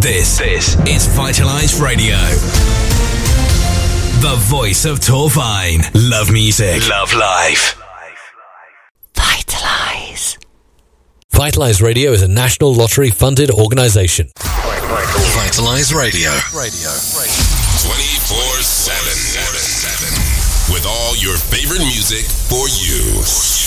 This is Vitalize Radio. The voice of Torvine. Love music. Love life. Vitalize. Vitalize Radio is a national lottery-funded organization. Vitalize Radio. 24/7. With all your favorite music for you.